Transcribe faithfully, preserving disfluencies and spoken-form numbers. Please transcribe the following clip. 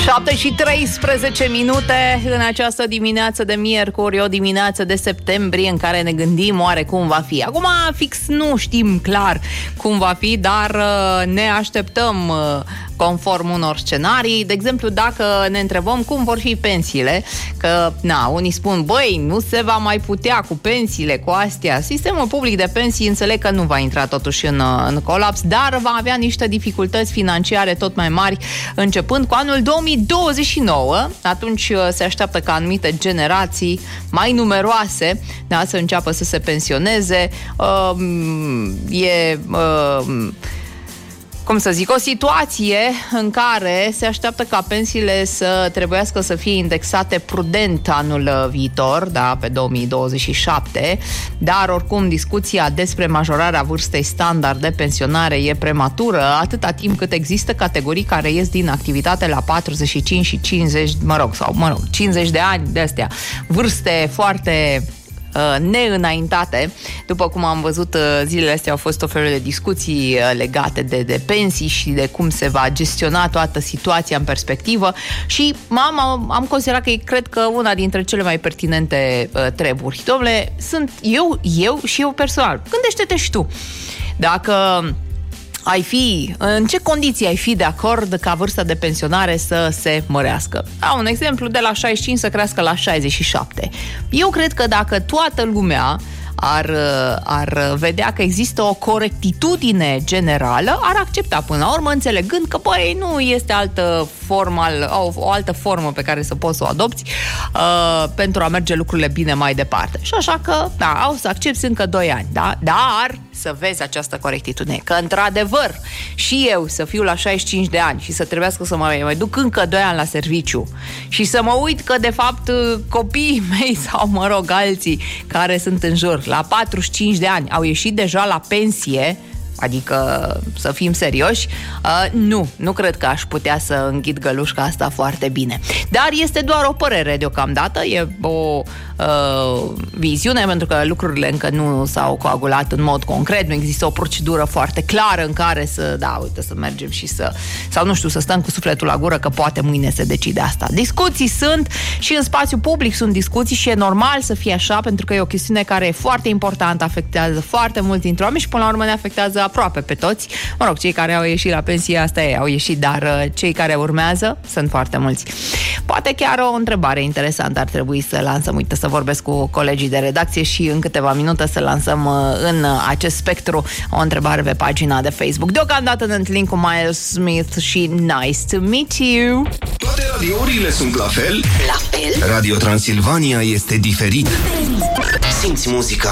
șapte și treisprezece minute în această dimineață de miercuri, o dimineață de septembrie în care ne gândim oare cum va fi. Acum fix nu știm clar cum va fi, dar ne așteptăm conform unor scenarii. De exemplu, dacă ne întrebăm cum vor fi pensiile, că, na, unii spun, băi, nu se va mai putea cu pensiile, cu astea. Sistemul public de pensii înțeleg că nu va intra totuși în, în colaps, dar va avea niște dificultăți financiare tot mai mari începând cu anul două mii douăzeci și nouă. Atunci se așteaptă ca anumite generații mai numeroase, da, să înceapă să se pensioneze. Uh, e... Uh, cum să zic, o situație în care se așteaptă ca pensiile să trebuiască să fie indexate prudent anul viitor, da, pe două mii douăzeci și șapte, dar oricum discuția despre majorarea vârstei standard de pensionare e prematură, atâta timp cât există categorii care ies din activitate la patruzeci și cinci și cincizeci, mă rog, sau mă rog, cincizeci de ani de astea, vârste foarte neînaintate. După cum am văzut, zilele astea au fost o fel de discuții legate de, de pensii și de cum se va gestiona toată situația în perspectivă și am, am considerat că cred că una dintre cele mai pertinente uh, treburi. Dom'le, sunt eu, eu și eu personal. Gândește-te și tu. Dacă ai fi, în ce condiții ai fi de acord ca vârsta de pensionare să se mărească? Au un exemplu, de la șaizeci și cinci să crească la șaizeci și șapte. Eu cred că dacă toată lumea ar, ar vedea că există o corectitudine generală, ar accepta până la urmă, înțelegând că, băi, nu este altă formă, o, o altă formă pe care să poți să o adopți uh, pentru a merge lucrurile bine mai departe. Și așa că, da, au să accepți încă doi ani, da? Dar să vezi această corectitudine, că într-adevăr și eu să fiu la șaizeci și cinci de ani și să trebuiască să mă mai duc încă doi ani la serviciu și să mă uit că de fapt copiii mei sau mă rog alții care sunt în jur la patruzeci și cinci de ani au ieșit deja la pensie, adică să fim serioși, uh, nu, nu cred că aș putea să înghit gălușca asta foarte bine. Dar este doar o părere deocamdată, e o uh, viziune, pentru că lucrurile încă nu s-au coagulat în mod concret, nu există o procedură foarte clară în care să, da, uite, să mergem și să, sau nu știu, să stăm cu sufletul la gură că poate mâine se decide asta. Discuții sunt și în spațiu public sunt discuții și e normal să fie așa, pentru că e o chestiune care e foarte importantă, afectează foarte mulți dintre oameni și până la urmă ne afectează aproape pe toți. Mă rog, cei care au ieșit la pensie, asta e, au ieșit, dar uh, cei care urmează sunt foarte mulți. Poate chiar o întrebare interesantă ar trebui să lansăm, uite, să vorbesc cu colegii de redacție și în câteva minute să lansăm uh, în uh, acest spectru o întrebare pe pagina de Facebook. Deocamdată ne întâlnim cu Miles Smith și Nice to Meet You. Toate radiourile sunt la fel? La fel? Radio Transilvania este diferit. Simți muzica